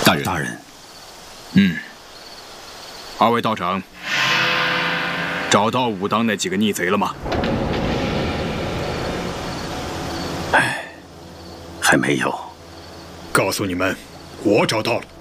大人。 二位道长，找到武当那几个逆贼了吗？ 还没有。 告诉你们，我找到了。